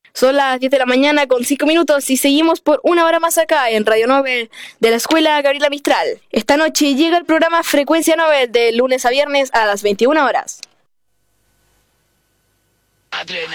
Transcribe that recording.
Son las 10 de la mañana con 5 minutos y seguimos por una hora más acá en Radio Nobel de la Escuela Gabriela Mistral. Esta noche llega el programa Frecuencia Nobel de lunes a viernes a las 21 horas. Adrenalina.